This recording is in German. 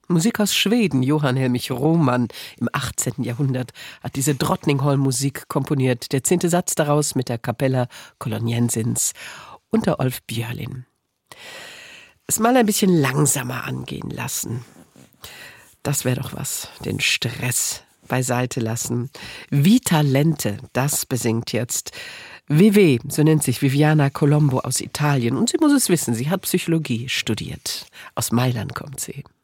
Musik aus Schweden. Johann Helmich Roman im 18. Jahrhundert hat diese Drottningholm-Musik komponiert. Der 10. Satz daraus mit der Capella Coloniensins unter Ulf Björlin. Es mal ein bisschen langsamer angehen lassen. Das wäre doch was. Den Stress beiseite lassen. Vita Lente, das besingt jetzt Vive, so nennt sich Viviana Colombo aus Italien. Und sie muss es wissen, sie hat Psychologie studiert. Aus Mailand kommt sie.